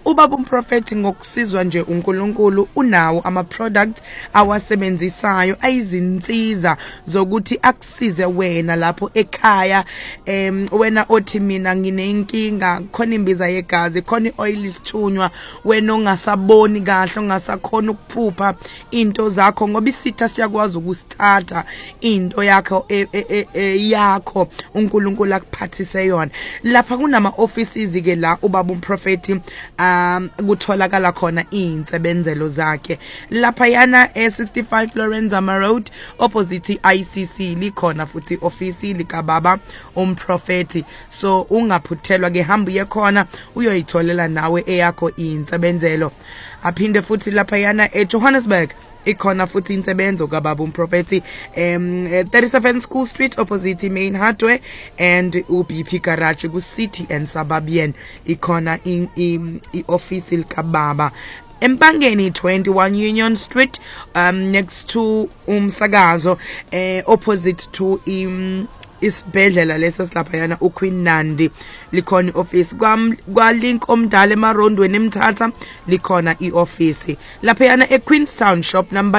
ubaba umprofeti ngokusizwa nje uNkulunkulu unawo ama products awasebenzisayo ayizinsiza zokuthi akusize wena lapho ekhaya wena othi mina nginenkinga khona imbiza yegazi khona ioil isithunywa wena ongasaboni kahle ongasakhona ukuphupha into zakho ngoba isitha siyakwazi ukusithatha into yakho yakho uNkulunkulu akuphathise yona lapha kunama offices ke la ubaba umprofeti kutholakala khona insebenzelo zakhe lapha yana 65 Lorenzama Road opposite ICC likhona futhi office likababa umprofeti so ungaphuthelwa ke hamba yekhona uyoyitholela nawe eyakho insebenzelo aphinde futhi lapha yana eJohannesburg ikhona futhi insebenzo kababa umprofeti 37 School Street opposite Main Hardware and uBP Garage ku City and Suburban ikhona ioffice likababa Empangeni 21 Union Street next to umsakazo opposite to isibhedlela lesa silapha yana uQueen Nandi likhona ioffice kwa link omdala emarondweni emthatha likhona ioffice lapha yana eQueenstown shop number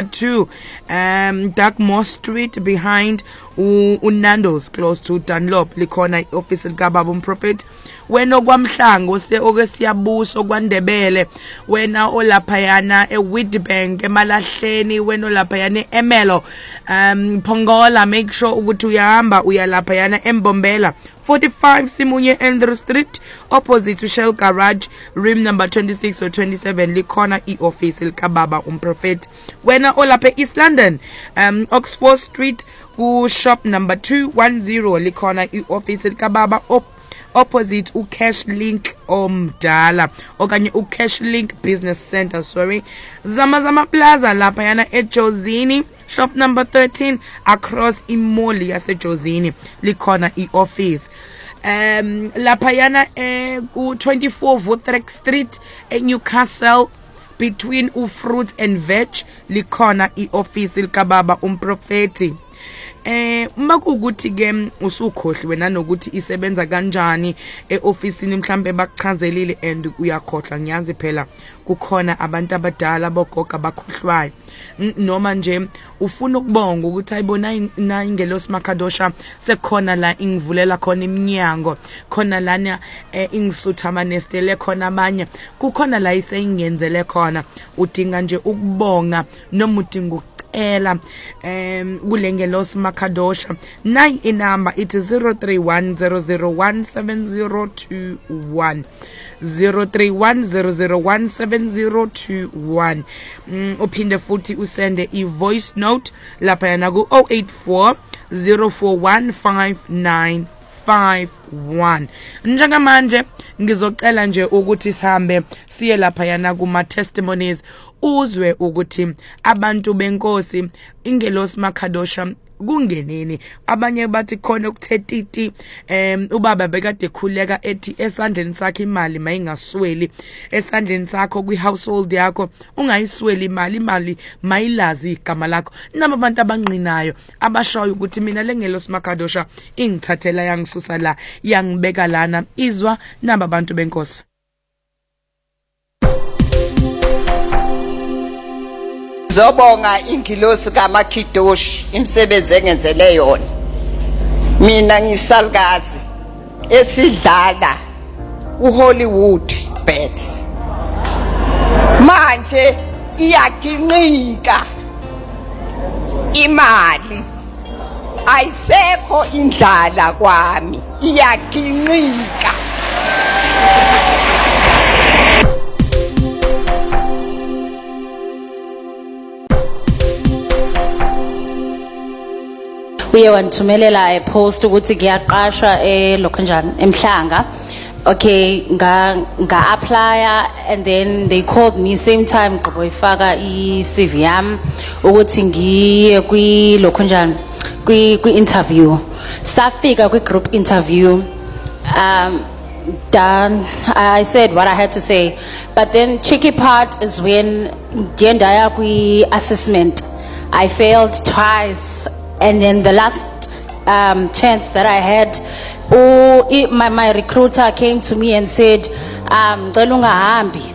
2 Darkmore Street behind uNando's close to Dunlop likhona ioffice likababa umprofeti wena okwamhlango okwesiyabuso kwaNdebele wena olapha yana eWitbank eMalahleni wena olapha yana eMelo Pongola make sure ukuthi uyahamba uyalapha yana eMbombela 45 Simunye Andrew Street opposite to Shell Garage room number 26 or 27 likhona ioffice likababa umprofeti wena olapha East London Oxford Street ku shop number 210 likhona ioffice likababa opposite uCash Link omdala okanye uCash Link Business Center Zama Plaza lapha yana eJozini shop number 13 across imoli yaseJozini likhona ioffice lapha yana ku 24 Votrek Street eNewcastle between uFruits and Veg likhona ioffice likababa umprofeti makukuthi ke usukhohlwe wena nokuthi isebenza kanjani eofficeini mhlambe bakuchazelile and uyakhohlwa ngiyazi phela kukhona abantu abadala bogoga bakhohlwayo noma nje ufuna ukubonga ukuthi ayibona ingelosi makadosha sekhona la ingivulela khona iminyango khona lana ingisutha amanestele khona abanye kukhona la isengenzele khona udinga nje ukubonga noma udinga ela kulengelosi makadosha nayi inamba it is 0310017021 0310017021 uphinde futhi usende ivoice note lapha yana ku 084 0415951 njengamanje ngizocela nje ukuthi sihambe siye lapha yana kuma testimonies uzwe ukuthi abantu benkosi ingelosi makadosha kungenini abanye bathi khona ukuthetiti ubaba bekade khuleka ethi esandleni sakhe imali mayingasweli esandleni sakho kwi-household yakho ungayisweli imali mayilazi igama lakho naba abantu abanqinayo abashoyo ukuthi mina lengelosi makadosha ingithathela yangisusa la yangibeka lana izwa naba abantu benkosi Zobonga ingilosi kaMakidoshi imsebenzi engenzele yona mina ngisalkazi esidlala uHollywood bet manje iyaginqika imali ayisekho indlala kwami iyaginqika uye wanthumelela post ukuthi ngiyaqashwa eLokhonjana eMhlanga okay nga apply and then they called me same time gqibo ifaka iCV yami ukuthi ngiye kwiLokhonjana kwi interview safika kwi group interview done I said what I had to say but then tricky part is when ndaya kwi assessment I failed twice. And then the last chance that I had, my recruiter came to me and said,